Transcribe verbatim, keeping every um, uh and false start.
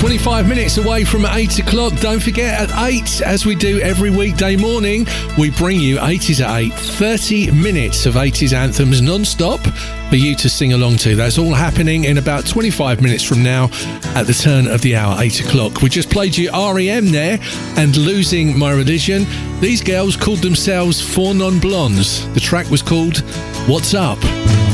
twenty-five minutes away from eight o'clock. Don't forget, at eight, as we do every weekday morning, we bring you eighties at eight, thirty minutes of eighties anthems non-stop for you to sing along to. That's all happening in about twenty-five minutes from now at the turn of the hour, eight o'clock. We just played you R E M there and Losing My Religion. These girls called themselves Four Non-Blondes. The track was called What's Up?